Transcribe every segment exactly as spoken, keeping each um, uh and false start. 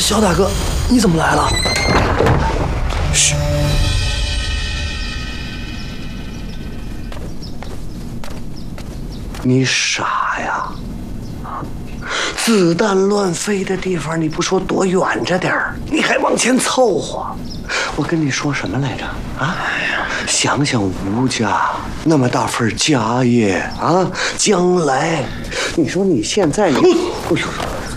小大哥，你怎么来了？嘘。 你傻呀！子弹乱飞的地方，你不说躲远着点儿，你还往前凑合。我跟你说什么来着？啊！想想吴家那么大份家业啊，将来，你说你现在你，哎呦！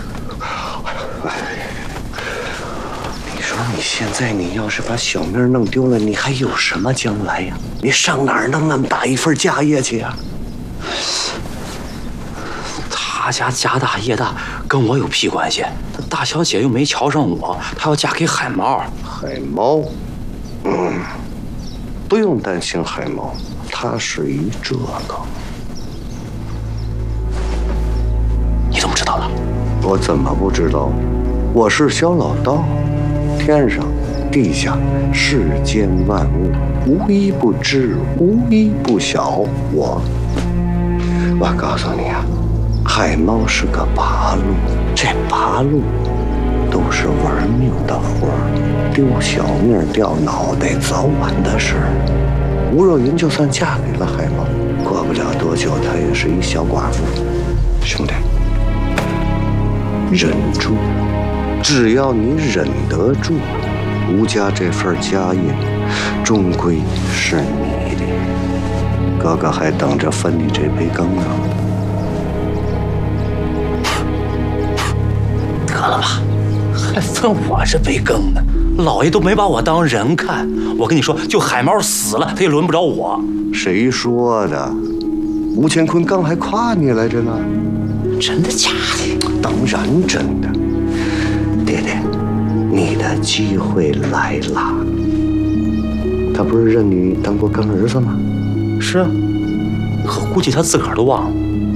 你说你现在你要是把小命弄丢了，你还有什么将来呀？你上哪儿弄那么大一份家业去呀？ 他家家大业大，跟我有屁关系？大小姐又没瞧上我，她要嫁给海毛。 海毛，嗯，不用担心海毛，他是一这个。 你怎么知道的？ 我怎么不知道？我是小老道，天上、地下、世间万物，无一不知，无一不晓。我，我告诉你啊。海猫是个八路，这八路都是玩命的活儿，丢小命掉脑袋，早晚的事儿。吴若云就算嫁给了海猫，过不了多久，她也是一小寡妇。兄弟，忍住，只要你忍得住，吴家这份家业终归是你的。哥哥还等着分你这杯羹呢。 得了吧，还分我这杯羹呢？老爷都没把我当人看。我跟你说，就海猫死了，他也轮不着我。 谁说的？吴乾坤刚还夸你来着呢。 真的假的？ 当然真的。爹爹，你的机会来了。他不是认你当过干儿子吗？ 是啊，可估计他自个儿都忘了。